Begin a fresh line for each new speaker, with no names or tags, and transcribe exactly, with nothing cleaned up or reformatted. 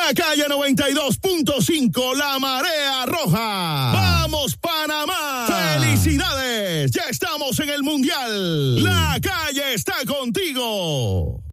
La calle noventa y dos punto cinco, La Marea Roja. ¡Vamos, Panamá! ¡Felicidades! Ya estamos en el Mundial. La calle está contigo.